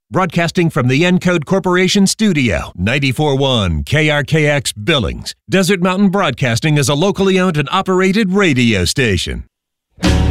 Broadcasting from the Encode Corporation Studio, 94.1 KRKX Billings. Desert Mountain Broadcasting is a locally owned and operated radio station.